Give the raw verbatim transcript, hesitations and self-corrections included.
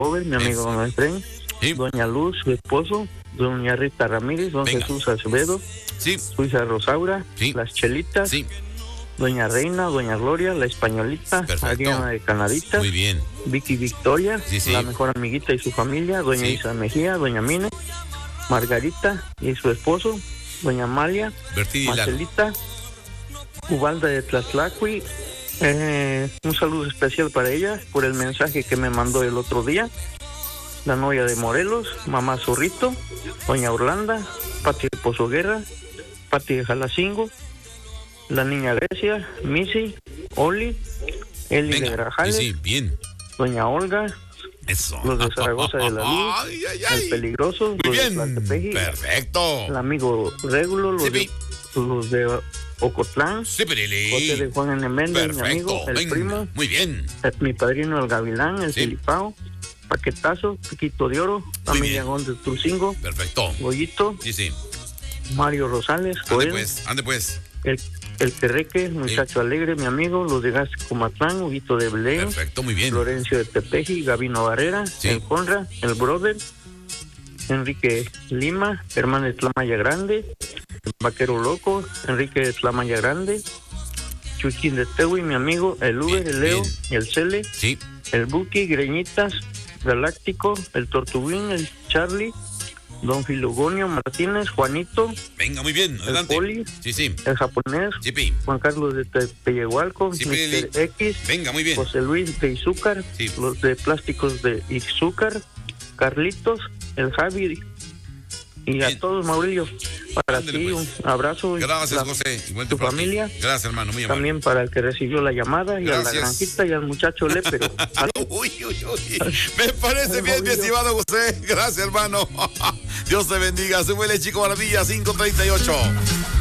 Robert, mi amigo Don Efraín, Sí. doña Luz, su esposo, doña Rita Ramírez, don Venga. Jesús Acevedo, Sí. Luisa Rosaura, Sí. las Chelitas, Sí. doña Reina, doña Gloria, la Españolita, Perfecto. Adriana de Canadita, Muy bien. Vicky Victoria, Sí, sí. la mejor amiguita y su familia, doña Sí. Isa Mejía, doña Mine, Margarita y su esposo, doña Amalia, Bertín y Lalo. Marcelita, Ubalda de Tlatlacui. Eh, un saludo especial para ella por el mensaje que me mandó el otro día. La novia de Morelos, mamá Zorrito, doña Orlanda, Pati de Pozoguerra, Pati de Jalacingo, la niña Grecia, Missy, Oli, Eli de Venga. Sí, Grajales, sí, bien. doña Olga, Eso. los de Zaragoza de la Luz, Ay, ay, el ay. Peligroso, Muy los de bien. Tlaltepeji, Perfecto. el amigo Régulo, los, Sí, de, los de Ocotlán, Sí, Pirili. José de Juan N. Méndez, mi Perfecto. amigo, el Venga. primo, Muy bien. eh, mi padrino el Gavilán, el Sí. Filipao, Paquetazo, Piquito de Oro, familia bien. Gómez Turcingo, Perfecto. Goyito, Sí, sí. Mario Rosales, Ande Joel, pues, ande pues. el, el Perreque, muchacho alegre, mi amigo, los de Gas Comatlán, Huguito de Belén, Perfecto, muy bien. Florencio de Tepeji, Gabino Barrera, Sí. el Conra, el Brother, Enrique Lima, Germán de Tlamaya Grande, el Vaquero Loco, Enrique de Tlamaya Grande, Chuchín de Tehui, mi amigo, el Uber, Bien, el Leo, bien. el Cele, Sí. el Buki, Greñitas, Galáctico, el Tortuguín, el Charlie, Don Filogonio Martínez, Juanito, Venga, muy bien. Adelante. Poli. Sí, sí. el Japonés, Sí, pi. Juan Carlos de Tepeyehualco, Sí, mister Pili. X, Venga, muy bien. José Luis de Izúcar, Sí. los de Plásticos de Izúcar, Carlitos, el Javi y a Bien. todos, Mauricio, para Ándale, ti pues. un abrazo y Gracias, la- José. Igual tu para ti. familia. Gracias, hermano. Muy amable. También para el que recibió la llamada y a la Gracias. granjita y al muchacho Lépero. Uy, uy, uy. Me parece Ay, bien, mi Mauricio. estimado José. Gracias, hermano. Dios te bendiga. Se huele, Chico Maravilla, cinco treinta y ocho.